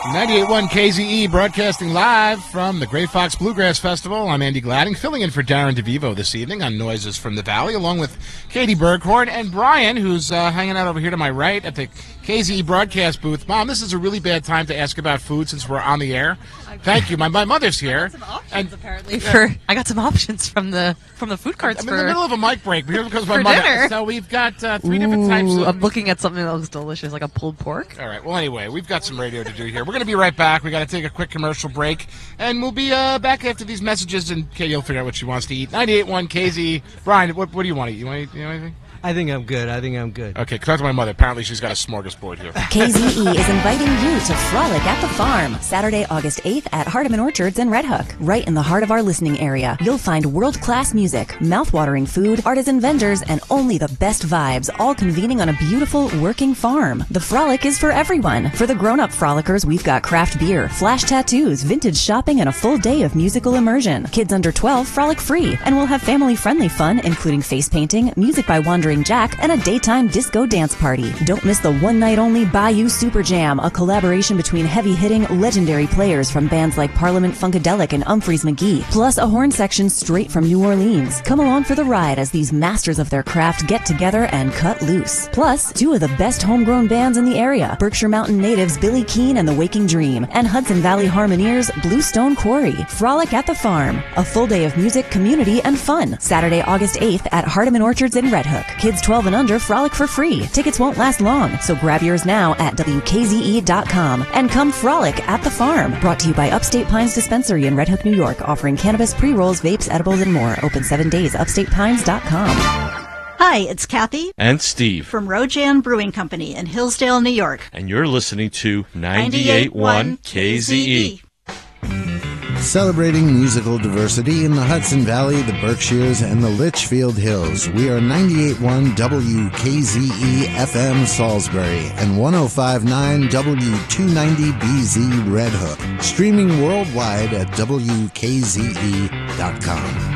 98.1 KZE broadcasting live from the Gray Fox Bluegrass Festival. I'm Andy Gladding, filling in for Darren DeVivo this evening on Noises from the Valley, along with Katie Berghorn and Brian, who's hanging out over here to my right at the KZE broadcast booth. Mom, this is a really bad time to ask about food since we're on the air. Thank you. My mother's here. I got some options, apparently. I got some options from the food carts. I'm in the middle of a mic break here because my mother. Dinner. So we've got three different types of. I'm looking at something that looks delicious, like a pulled pork. All right. Well, anyway, we've got some radio to do here. We're going to be right back. We got to take a quick commercial break, and we'll be back after these messages. And Katie will figure out what she wants to eat. 98.1 KZ. Brian, what do you want to eat? You want to eat anything? I think I'm good. Okay, talk to my mother. Apparently she's got a smorgasbord here. KZE is inviting you to frolic at the farm Saturday, August 8th at Hardeman Orchards in Red Hook. Right in the heart of our listening area, you'll find world-class music, mouth-watering food, artisan vendors, and only the best vibes, all convening on a beautiful, working farm. The frolic is for everyone. For the grown-up frolickers, we've got craft beer, flash tattoos, vintage shopping, and a full day of musical immersion. Kids under 12 frolic free, and we'll have family-friendly fun, including face painting, music by Wandering Jack, and a daytime disco dance party. Don't miss the one-night-only Bayou Super Jam, a collaboration between heavy-hitting, legendary players from bands like Parliament Funkadelic and Umphreys McGee, plus a horn section straight from New Orleans. Come along for the ride as these masters of their craft get together and cut loose. Plus, two of the best homegrown bands in the area, Berkshire Mountain natives Billy Keane and the Waking Dream, and Hudson Valley Harmoniers Bluestone Quarry. Frolic at the farm. A full day of music, community, and fun. Saturday, August 8th at Hardeman Orchards in Red Hook. Kids 12 and under frolic for free. Tickets won't last long, so grab yours now at WKZE.com and come frolic at the farm. Brought to you by Upstate Pines Dispensary in Red Hook, New York, offering cannabis, pre-rolls, vapes, edibles, and more. Open 7 days. UpstatePines.com. Hi, it's Kathy and Steve from Rojan Brewing Company in Hillsdale, New York. And you're listening to 98.1 KZE. Celebrating musical diversity in the Hudson Valley, the Berkshires, and the Litchfield Hills. We are 98.1 WKZE FM Salisbury and 105.9 W290BZ Red Hook. Streaming worldwide at WKZE.com.